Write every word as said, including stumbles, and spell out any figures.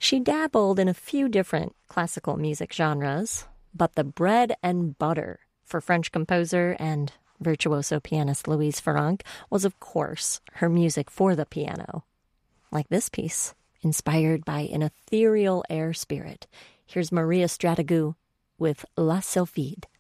She dabbled in a few different classical music genres, but the bread and butter for French composer and virtuoso pianist Louise Farrenc was, of course, her music for the piano. Like this piece, inspired by an ethereal air spirit. Here's Maria Strategou with La Sylphide.